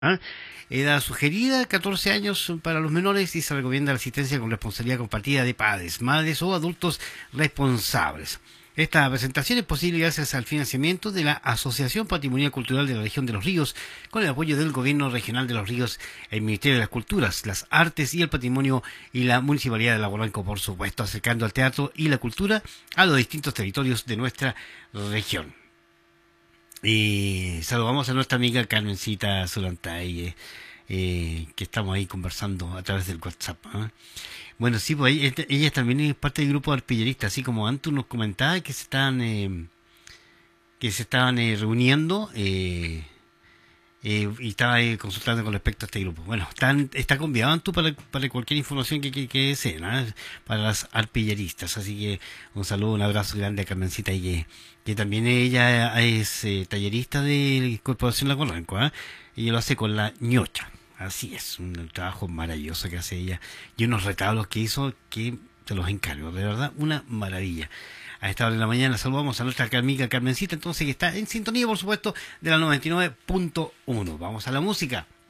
¿Ah? Edad sugerida, 14 años para los menores y se recomienda la asistencia con responsabilidad compartida de padres, madres o adultos responsables. Esta presentación es posible gracias al financiamiento de la Asociación Patrimonial Cultural de la Región de los Ríos, con el apoyo del Gobierno Regional de los Ríos, el Ministerio de las Culturas, las Artes y el Patrimonio y la Municipalidad de Lago Blanco, por supuesto, acercando al teatro y la cultura a los distintos territorios de nuestra región. Y saludamos a nuestra amiga Carmencita Zulantay, que estamos ahí conversando a través del WhatsApp. ¿Ah? Bueno, sí, pues ella también es parte del grupo de arpilleristas, así como Antu nos comentaba que se estaban reuniendo y estaba consultando con respecto a este grupo. Bueno, está conviado Antu para cualquier información que deseen, ¿ah? Para las arpilleristas. Así que un saludo, un abrazo grande a Carmencita y que también ella es tallerista de Corporación Lago Blanco, ¿ah? Ella lo hace con la ñocha. Así es, un trabajo maravilloso que hace ella y unos retablos que hizo que te los encargo, de verdad, una maravilla. A esta hora de la mañana saludamos a nuestra amiga Carmencita, entonces, que está en sintonía, por supuesto, de la 99.1. Vamos a la música.